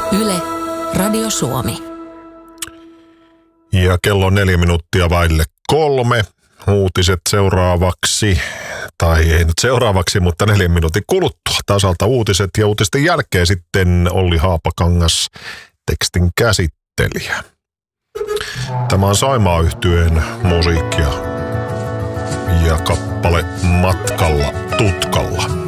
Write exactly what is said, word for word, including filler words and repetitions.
Yle, Radio Suomi. Ja kello on neljä minuuttia vaille kolme. Uutiset seuraavaksi, tai ei nyt seuraavaksi, mutta neljän minuutin kuluttua. Tasalta uutiset ja uutisten jälkeen sitten Olli Haapakangas, tekstin käsittelijä. Tämä on Saimaa-yhtyeen musiikkia ja kappale Matkalla tutkalla.